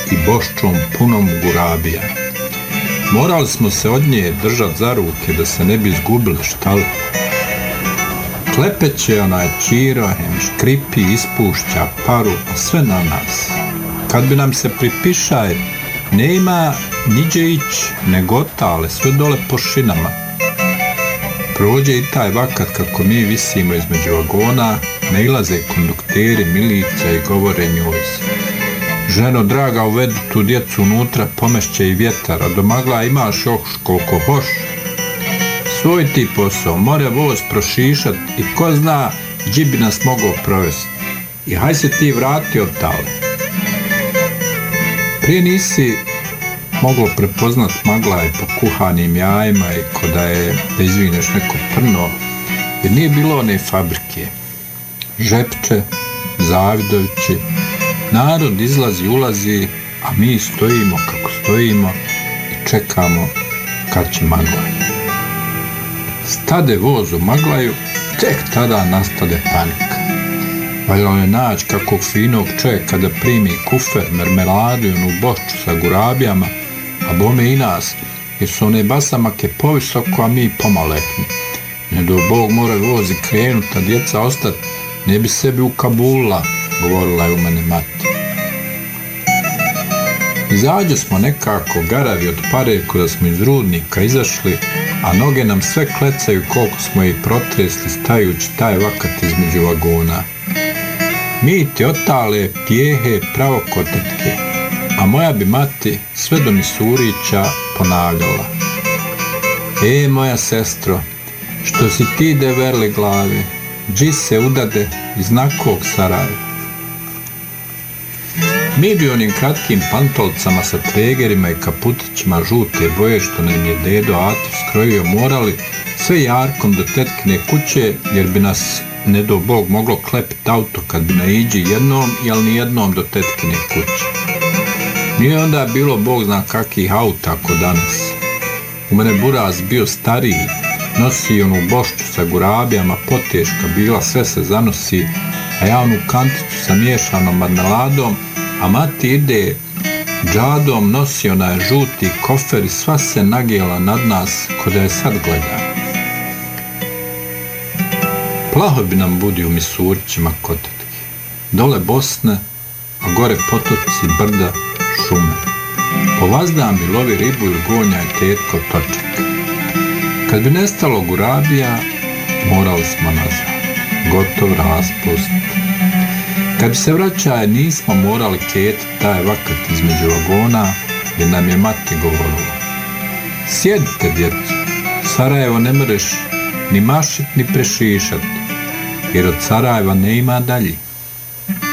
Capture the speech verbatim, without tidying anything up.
i boščom punom gurabija. Morali smo se od nje držati za ruke da se ne bi izgubili, šta li? Klepeće onaj čirohem, škripi, ispušća paru, a sve na nas. Kad bi nam se pripišaj, nema niđe ići, nego otale, sve dole po šinama. Prođe i taj vakat kako mi visimo između vagona, nailaze kondukteri, milica i govore njoj se. Ženo draga, uvedi tu djecu unutra, pomešće i vjetar, a do magla imaš još koliko hoš. Svoj ti posao, more voz prošišat i ko zna gdje bi nas mogao provesti. I haj se ti vrati od tale. Prije nisi mogao prepoznat magla i po kuhanim jajima i ko da je da izvineš neko prno, jer nije bilo one fabrike. Žepče, Zavidovići, narod izlazi, ulazi, a mi stojimo kako stojimo i čekamo kad će magla. Stade voz u maglaju, tek tada nastade panika. Valjalo je naći kakvog finog čovjeka da primi kufer, mermeladu i onu bošču sa gurabijama, a bome i nas, jer su one basamake povisoko, a mi pomalehni. Ne do Bog mora voz i krenut, a djeca ostat, ne bi sebi ukabulila, govorila je u mene mati. Izađe smo nekako garavi od pare kada smo iz rudnika izašli, a noge nam sve klecaju koliko smo ih protresli stajući taj vakat između vagona. Mi ti otale pjehe pravo kotetke, a moja bi mati sve do Misurića ponavljala. E, moja sestro, što si ti deverli glave, dži se udade iz nakog Sarajeva. Mi bi onim kratkim pantolcama sa tregerima i kaputićima žute boje što nam je dedo Atif skrojio morali sve jarkom do tetkine kuće, jer bi nas ne do Bog moglo klepiti auto kad bi naiđi jednom, jel ni jednom do tetkine kuće. Nije onda bilo Bog zna kakih auta ako danas. U mene buraz bio stariji, nosi onu bošču sa gurabijama, poteška bila, sve se zanosi, a ja onu kanticu sa miješanom marmeladom, a mati ide džadom, nosi onaj žuti kofer i sva se nagijela nad nas ko da je sad gleda. Plaho bi nam budi u Misurićima kotetki. Dole Bosne, a gore potoci, brda, šume. Po vazdan bi lovi ribu ili gonja i tetko točak. Kad bi nestalo gurabija, morali smo nazad. Gotov raspust. Kad bi se vraćaje, nismo morali ketiti taj vakat između vagona, jer nam je mati govorila. Sjedite, djeco, Sarajevo ne mreš ni mašit ni prešišat, jer od Sarajeva ne ima dalje.